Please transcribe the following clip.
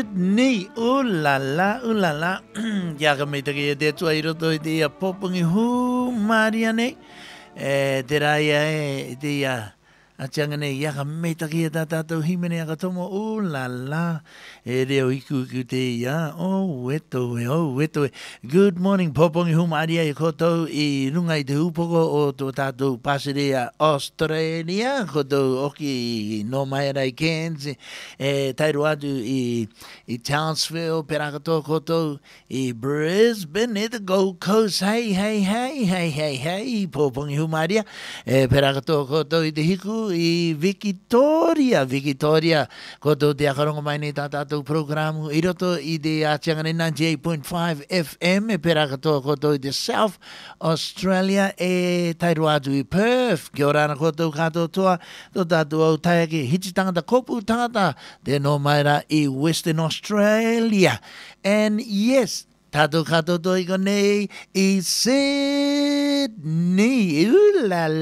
Sydney, ooh la la, ooh la la. Yaga me te kia te tua i roto i te ia popungi hu Mariane. Te raia te ia atianga nei yaga me te kia tā tātou himene aka tomo, ooh la la. Reo iku te ia, oh weto e. Good morning, popungi hu Maria i kotou i runga i te upoko o tō tātou Pasadena, Australia. Kotou oki no mai rai Cairns, tairu atu i Townsville, peraka tō kotou i Brisbane, the Gold Coast, hey, popongi humaria, peraka tō kotou i te hiku i Victoria, kotou te akarongo mai nei tā tātou programu, i roto i te atianga nei 98.5 FM, peraka tō kotou i te South Australia, tairu atu i Perth, kia ora ana kotou kātou toa, tō tātou au taiake, hiti tangata kopu tangata, te no maira i Western Australia. And yes, tātou kātou toi ko nei i Sydney. Ooh la